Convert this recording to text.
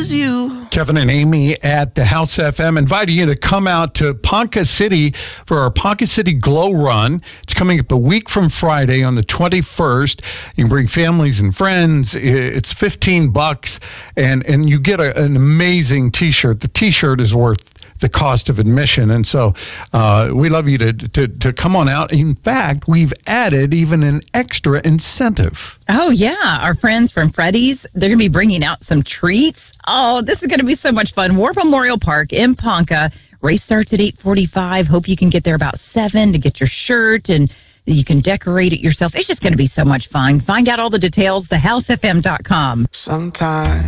loves you. Kevin and Amy at the House FM inviting you to come out to Ponca City for our Ponca City Glow Run. It's coming up a week from Friday on the 21st. You can bring families and friends. It's $15, and you get an amazing T-shirt. The T-shirt is worth the cost of admission. And so we love you to come on out. In fact, we've added even an extra incentive. Oh, yeah. Our friends from Freddy's, they're going to be bringing out some treats. Oh, this is going to be so much fun. War Memorial Park in Ponca. Race starts at 8:45. Hope you can get there about 7 to get your shirt and you can decorate it yourself. It's just going to be so much fun. Find out all the details, thehousefm.com. Sometimes